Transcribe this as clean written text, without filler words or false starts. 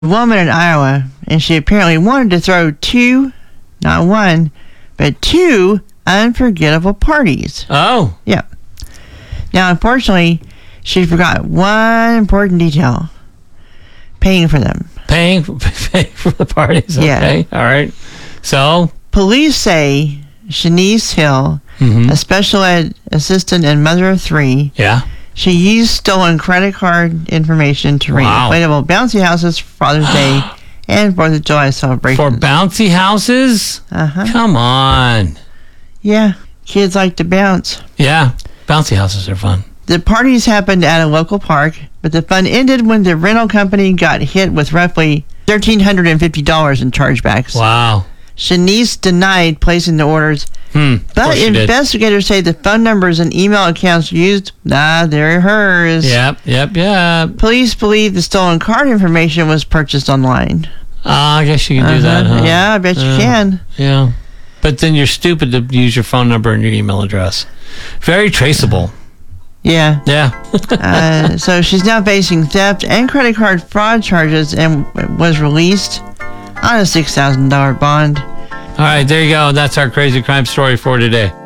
A woman in Iowa, and she apparently wanted to throw two, not one, but two unforgettable parties. Oh. Yeah. Now, unfortunately, she forgot one important detail. Paying for them. Paying for the parties? Okay. Yeah. All right. So? Police say Shanice Hill, a special ed assistant and mother of three, Yeah. she used stolen credit card information to rent inflatable bouncy houses for Father's Day and 4th of July celebrations. For bouncy houses? Uh-huh. Come on. Yeah. Kids like to bounce. Yeah. Bouncy houses are fun. The parties happened at a local park, but the fun ended when the rental company got hit with roughly $1,350 in chargebacks. Wow. Shanice denied placing the orders, but investigators say the phone numbers and email accounts used, they're hers. Yep. Police believe the stolen card information was purchased online. I guess you can do that, huh? Yeah, I bet you can. Yeah. But then you're stupid to use your phone number and your email address. Very traceable. Yeah. Yeah. So she's now facing theft and credit card fraud charges and was released on a $6,000 bond. All right, there you go. That's our crazy crime story for today.